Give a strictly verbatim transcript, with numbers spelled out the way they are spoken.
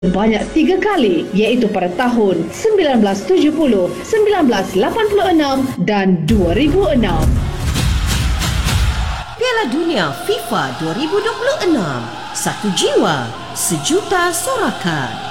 banyak tiga kali, iaitu pada tahun sembilan belas tujuh puluh, sembilan belas lapan puluh enam dan dua ribu enam. Piala Dunia FIFA dua ribu dua puluh enam. Satu jiwa, sejuta sorakan.